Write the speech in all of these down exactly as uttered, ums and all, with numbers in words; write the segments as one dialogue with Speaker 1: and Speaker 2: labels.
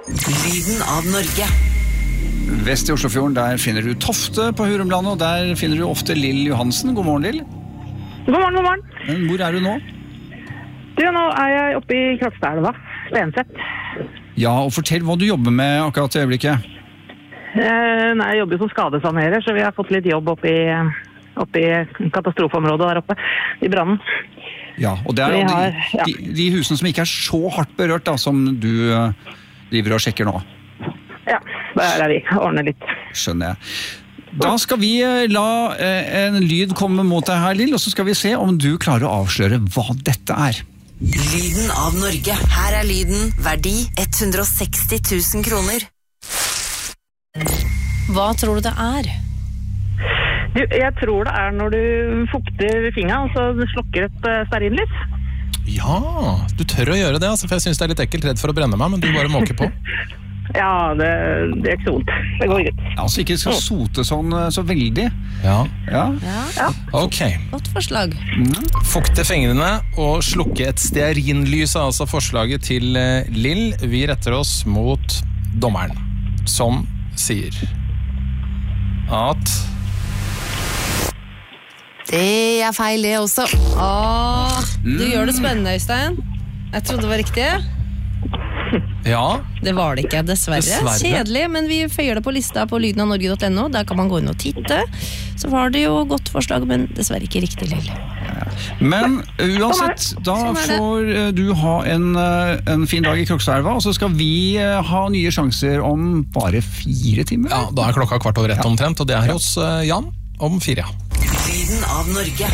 Speaker 1: Lyden av Norge.
Speaker 2: Vest i Oslofjorden, der finner du Tofte på Hurumlandet, og der finner du ofte Lill Johansen. God morgen, Lill.
Speaker 3: God morgen, god morgen.
Speaker 2: Men hvor er du nå?
Speaker 3: Du, nå er jeg oppe i Krokstadelva, Stensett.
Speaker 2: Ja, og fortell hva du jobber med akkurat i øyeblikket.
Speaker 3: Eh, nei, jeg jobber som skadesanerer, så vi har fått litt jobb oppe i, oppe i katastrofeområdet der oppe, i brannen.
Speaker 2: Ja, og det er
Speaker 3: Vi
Speaker 2: de,
Speaker 3: har- ja.
Speaker 2: de, de husene som ikke er så hardt berørt da, som du uh, driver og sjekker nå.
Speaker 3: Ja, der er vi, ordner litt.
Speaker 2: Skjønner jeg. Da skal vi uh, la uh, en lyd komme mot deg her, Lill, og så skal vi se om du klarer å avsløre hva dette er.
Speaker 1: Lyden av Norge. Her er lyden verdi ett hundre og seksti tusen kroner.
Speaker 4: Hva tror du det er?
Speaker 3: Du, jeg tror det er når du fukter fingeren, og så slokker et uh, stearinlys.
Speaker 5: Ja, du tør å gjøre det, altså, for jeg synes det er litt ekkelt, redd for å brenne meg, men du bare måker på.
Speaker 3: Ja, det, det er ikke så vondt. Det går greit.
Speaker 2: Altså ikke skal sote sånn uh, så veldig.
Speaker 5: Ja,
Speaker 2: Ja.
Speaker 4: Ja,
Speaker 5: ok.
Speaker 4: godt forslag.
Speaker 5: Fukte fingrene og slukke et stearinlys, er altså forslaget til eh, Lill. Vi retter oss mot dommeren, som sier at
Speaker 4: Det er feil det også. Åh, du gjør det spennende, Øystein. Jeg trodde det var riktig.
Speaker 5: ja,
Speaker 4: Det var det ikke, dessverre.
Speaker 5: Dessverre.
Speaker 4: Kjedelig, men vi føyer det på lista på lyden av norge punktum no. Der kan man gå inn og titte. Så var det jo godt forslag, men dessverre ikke riktig, Lill.
Speaker 2: Men uansett, da
Speaker 4: Sånn er det.
Speaker 2: får uh, du ha en, uh, en fin dag i Krokstadelva, og så skal vi uh, ha nye sjanser om bare fire timer.
Speaker 5: ja, da er klokka kvart over ett omtrent, og det er hos eh, Jan om fire.
Speaker 1: Lyden av Norge.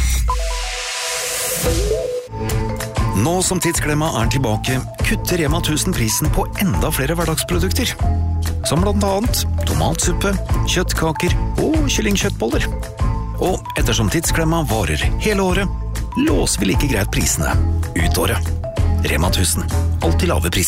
Speaker 6: Nå som Tidsklemma er tilbake, kutter Rema tusen prisen på enda flere hverdagsprodukter. Som blant annet tomatsuppe, kjøttkaker og kyllingkjøttboller. Og ettersom Tidsklemma varer hele året, låser vi like greit prisene ut året. Rema tusen, alltid lave priser.